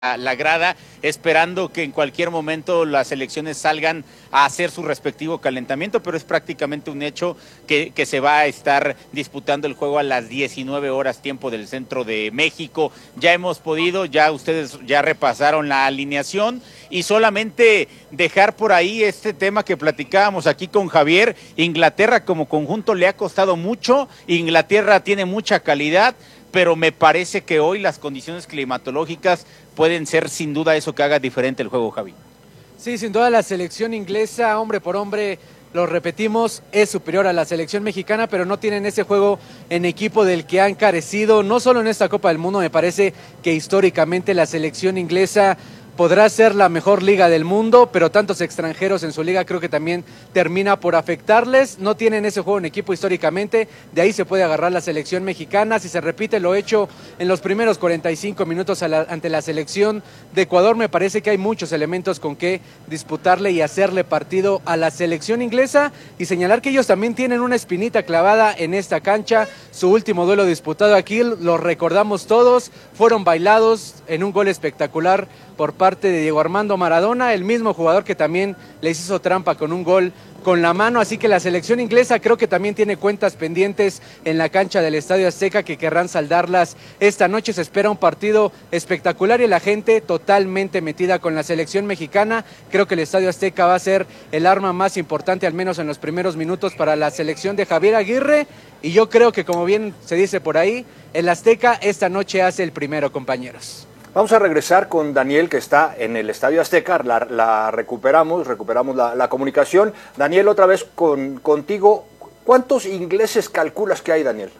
la grada, esperando que en cualquier momento las selecciones salgan a hacer su respectivo calentamiento, pero es prácticamente un hecho que se va a estar disputando el juego a las 19 horas tiempo del centro de México. Ya hemos podido, ya ustedes ya repasaron la alineación y solamente dejar por ahí este tema que platicábamos aquí con Javier. Inglaterra como conjunto le ha costado mucho, Inglaterra tiene mucha calidad, pero me parece que hoy las condiciones climatológicas pueden ser sin duda eso que haga diferente el juego, Javi. Sí, sin duda la selección inglesa, hombre por hombre, lo repetimos, es superior a la selección mexicana, pero no tienen ese juego en equipo del que han carecido, no solo en esta Copa del Mundo. Me parece que históricamente la selección inglesa podrá ser la mejor liga del mundo, pero tantos extranjeros en su liga creo que también termina por afectarles. No tienen ese juego en equipo históricamente, de ahí se puede agarrar la selección mexicana. Si se repite lo hecho en los primeros 45 minutos ante la selección de Ecuador, me parece que hay muchos elementos con que disputarle y hacerle partido a la selección inglesa, y señalar que ellos también tienen una espinita clavada en esta cancha. Su último duelo disputado aquí, lo recordamos todos, fueron bailados en un gol espectacular por parte de Diego Armando Maradona, el mismo jugador que también les hizo trampa con un gol con la mano. Así que la selección inglesa creo que también tiene cuentas pendientes en la cancha del Estadio Azteca que querrán saldarlas esta noche. Se espera un partido espectacular y la gente totalmente metida con la selección mexicana. Creo que el Estadio Azteca va a ser el arma más importante, al menos en los primeros minutos, para la selección de Javier Aguirre, y yo creo que, como bien se dice por ahí, el Azteca esta noche hace el primero, compañeros. Vamos a regresar con Daniel, que está en el Estadio Azteca. Recuperamos la comunicación. Daniel, otra vez contigo. ¿Cuántos ingleses calculas que hay, Daniel?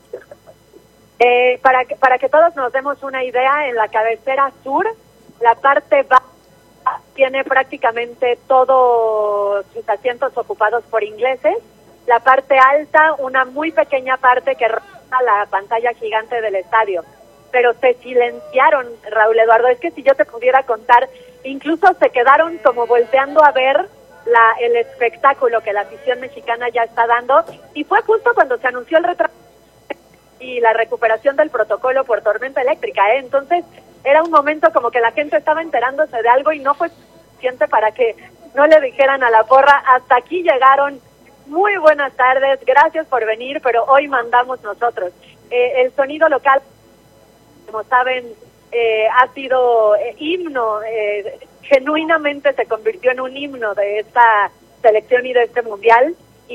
Para que todos nos demos una idea, en la cabecera sur, la parte baja tiene prácticamente todos sus asientos ocupados por ingleses. La parte alta, una muy pequeña parte que roza la pantalla gigante del estadio. Pero se silenciaron, Raúl Eduardo. Es que si yo te pudiera contar, incluso se quedaron como volteando a ver el espectáculo que la afición mexicana ya está dando, y fue justo cuando se anunció el retraso y la recuperación del protocolo por tormenta eléctrica, ¿eh? Entonces era un momento como que la gente estaba enterándose de algo y no fue suficiente para que no le dijeran a la porra: hasta aquí llegaron, muy buenas tardes, gracias por venir, pero hoy mandamos nosotros. El sonido local, como saben, ha sido himno, genuinamente se convirtió en un himno de esta selección y de este mundial,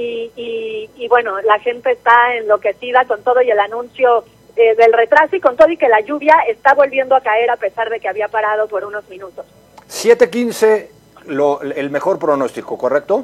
y bueno, la gente está enloquecida con todo y el anuncio del retraso, y con todo y que la lluvia está volviendo a caer a pesar de que había parado por unos minutos. 7:15 el mejor pronóstico, ¿correcto?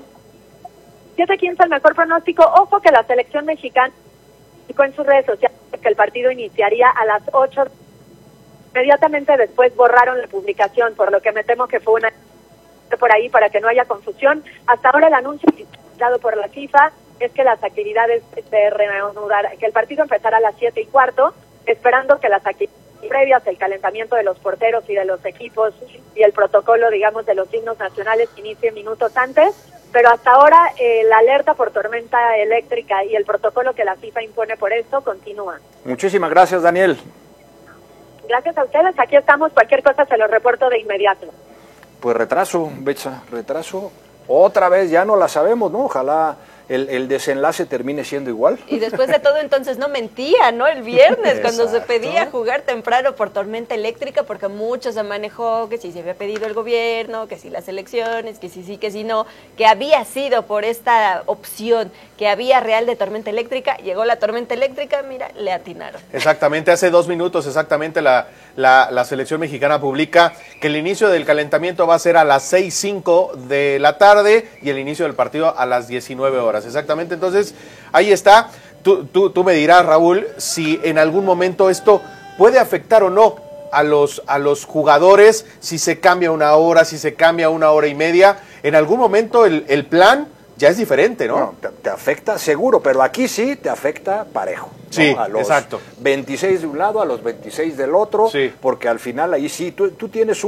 7:15 el mejor pronóstico. Ojo que la selección mexicana indicó en sus redes sociales que el partido iniciaría a las 8. Inmediatamente después borraron la publicación, por lo que me temo que fue una por ahí para que no haya confusión. Hasta ahora el anuncio dado por la FIFA es que las actividades se reanudarán, que el partido empezará a las 7:15, esperando que las actividades previas, el calentamiento de los porteros y de los equipos y el protocolo, digamos, de los himnos nacionales inicie minutos antes. Pero hasta ahora la alerta por tormenta eléctrica y el protocolo que la FIFA impone por esto continúa. Muchísimas gracias, Daniel. Gracias a ustedes, aquí estamos, cualquier cosa se lo reporto de inmediato. Pues retraso, Betsa, retraso. Otra vez, ya no la sabemos, ¿no? Ojalá el desenlace termine siendo igual. Y después de todo, entonces no mentía, ¿no? El viernes, cuando se Exacto. pedía jugar temprano por tormenta eléctrica, porque mucho se manejó que si se había pedido el gobierno, que si las elecciones, que si sí, que si no, que había sido por esta opción que había real de tormenta eléctrica. Llegó la tormenta eléctrica, mira, le atinaron. Exactamente, hace 2 minutos exactamente la selección mexicana publica que el inicio del calentamiento va a ser a las 6:05 de la tarde y el inicio del partido a las 19 horas. Exactamente, entonces ahí está. Tú me dirás, Raúl, si en algún momento esto puede afectar o no a los jugadores, si se cambia una hora, si se cambia 1 hora y media. En algún momento el plan ya es diferente, ¿no? Bueno, te afecta seguro, pero aquí sí te afecta parejo, ¿no? Sí, a los exacto. 26 de un lado, a los 26 del otro, sí. Porque al final ahí sí, tú tienes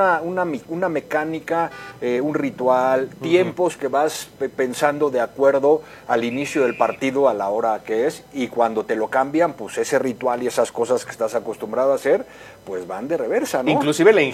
una mecánica, un ritual, tiempos que vas pensando de acuerdo al inicio del partido, a la hora que es, y cuando te lo cambian, pues ese ritual y esas cosas que estás acostumbrado a hacer, pues van de reversa, ¿no? Inclusive la